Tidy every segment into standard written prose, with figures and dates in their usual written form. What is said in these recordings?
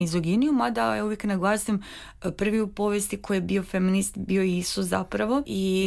mizoginiju, mada ja uvijek naglasim, prvi u povijesti koji je bio feminist bio Isus zapravo. I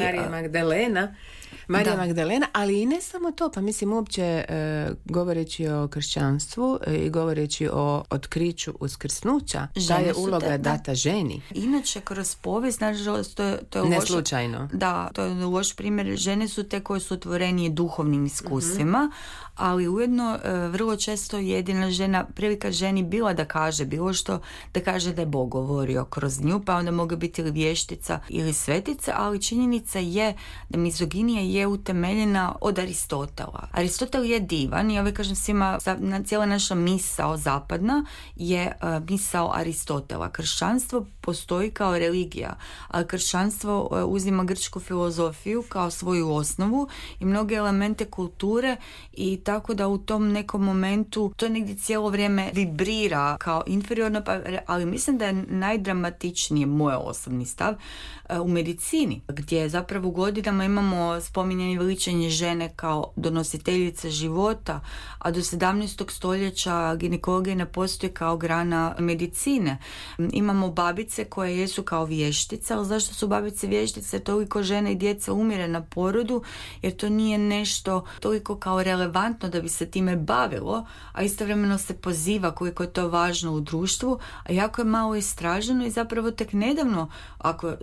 Marija Magdalena, ali i ne samo to, pa mislim uopće govoreći o kršćanstvu i govoreći o otkriću uskrsnuća, ta je uloga data ženi. Inače, kroz povijest, nažalost, to je ne loš, slučajno. Da, to je loš primjer. Žene su te koje su otvorenije duhovnim iskustvima, ali ujedno vrlo često jedina žena, prilika ženi bila da kaže bilo što, da kaže da je Bog govorio kroz nju, pa onda mogu biti ili vještica ili svetica, ali činjenica je da mizoginija je utemeljena od Aristotela. Aristotel je divan i uvijek kažem svima, cijela naša misao zapadna je misao Aristotela. Kršćanstvo postoji kao religija, a kršćanstvo uzima grčku filozofiju kao svoju osnovu i mnoge elemente kulture i tako da u tom nekom momentu to negdje cijelo vrijeme vibrira kao inferiorno, ali mislim da je najdramatičnije, moj osobni stav, u medicini, gdje zapravo u godinama imamo spominjanje veličanje žene kao donositeljice života, a do 17. stoljeća ginekologija ne postoji kao grana medicine. Imamo babice koje jesu kao vještice, ali zašto su babice vještice? Toliko žene i djece umire na porodu, jer to nije nešto toliko kao relevantno da bi se time bavilo, a istovremeno se poziva koliko je to važno u društvu, a jako je malo istraženo i zapravo tek nedavno, ako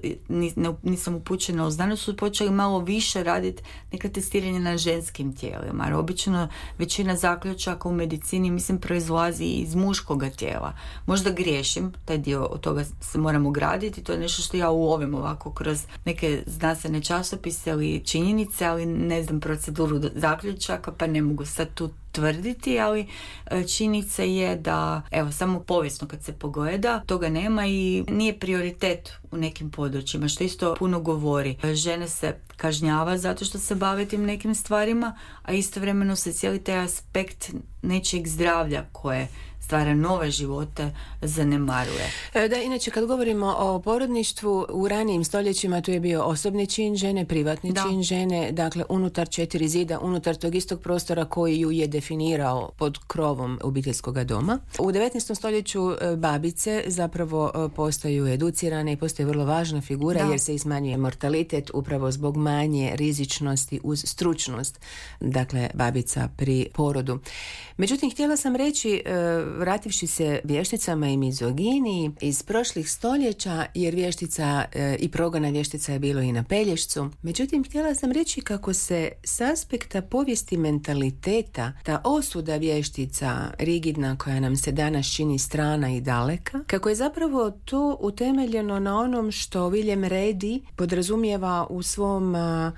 nisam upućena u znanost, su počeli malo više raditi neka testiranja na ženskim tijelima. Jer obično većina zaključaka u medicini, mislim, proizlazi iz muškoga tijela. Možda griješim, taj dio od toga se moram ugraditi, to je nešto što ja ulovim ovako kroz neke znanstvene časopise ili činjenice, ali ne znam proceduru zaključaka, pa ne mogu sad tu tvrditi, ali činjenica je da, evo, samo povijesno kad se pogleda, toga nema i nije prioritet u nekim područjima, što isto puno govori. Žene se kažnjava zato što se bave tim nekim stvarima, a istovremeno se cijeli taj aspekt nečijeg zdravlja koje stvara nove živote zanemaruje. Da, inače kad govorimo o porodništvu, u ranijim stoljećima tu je bio osobni čin žene, privatni čin žene, dakle unutar 4 zida, unutar tog istog prostora koji ju je definirao pod krovom obiteljskog doma. U 19. stoljeću babice zapravo postaju educirane i postaju vrlo važna figura jer se smanjuje mortalitet upravo zbog manje rizičnosti uz stručnost, dakle babica pri porodu. Međutim, htjela sam reći, vrativši se vješticama i mizoginiji iz prošlih stoljeća, jer vještica i progona vještica je bilo i na Pelješcu. Međutim, htjela sam reći kako se s aspekta povijesti mentaliteta, ta osuda vještica rigidna koja nam se danas čini strana i daleka, kako je zapravo to utemeljeno na onom što William Ready podrazumijeva u svom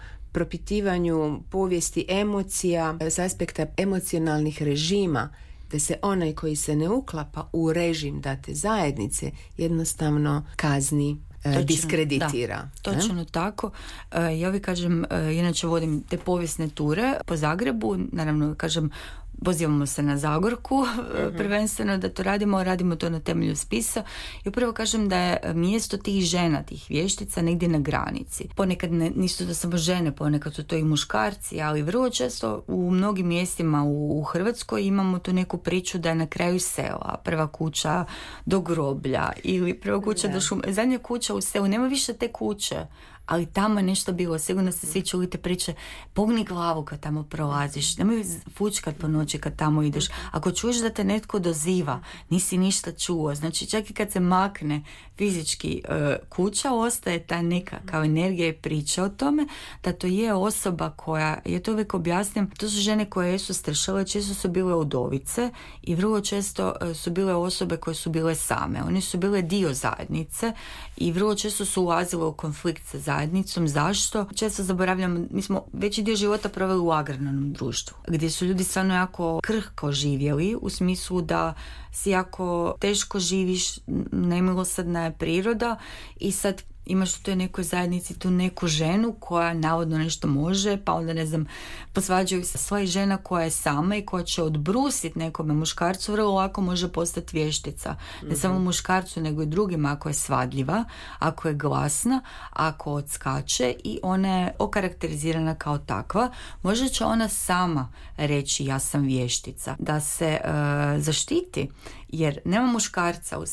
propitivanju povijesti emocija s aspekta emocionalnih režima, da se onaj koji se ne uklapa u režim date zajednice jednostavno kazni, diskreditira. Točno tako. Ja uvijek kažem, inače vodim te povijesne ture po Zagrebu, naravno kažem, pozivamo se na Zagorku, prvenstveno da to radimo to na temelju spisa i upravo kažem da je mjesto tih žena, tih vještica negdje na granici. Ponekad nisu to samo žene, ponekad su to i muškarci, ali vrlo često u mnogim mjestima u Hrvatskoj imamo tu neku priču da je na kraju sela, prva kuća do groblja ili prva kuća do šume, zadnja kuća u selu, nema više te kuće. Ali tamo je nešto bilo, sigurno ste svi čuli te priče, pogni glavu kad tamo prolaziš, nemoj fučkat po noći kad tamo ideš, ako čuješ da te netko doziva, nisi ništa čuo, znači čak i kad se makne fizički kuća, ostaje ta neka kao energija i priča o tome, da to je osoba koja, ja to uvijek objasnim, to su žene koje su stršale, često su bile udovice i vrlo često su bile osobe koje su bile same, one su bile dio zajednice i vrlo često su ulazile u konflikt sa zajednicom. Zašto? Često zaboravljamo, mi smo veći dio života proveli u agrarnom društvu, gdje su ljudi stvarno jako krhko živjeli, u smislu da si jako teško živiš, nemilosrdna je priroda i sad imaš u toj nekoj zajednici tu neku ženu koja navodno nešto može, pa onda ne znam, posvađaju se svoja žena koja je sama i koja će odbrusiti nekome muškarcu, vrlo lako može postati vještica. Ne samo muškarcu, nego i drugima, ako je svadljiva, ako je glasna, ako odskače i ona je okarakterizirana kao takva. Možda će ona sama reći ja sam vještica, da se zaštiti, jer nema muškarca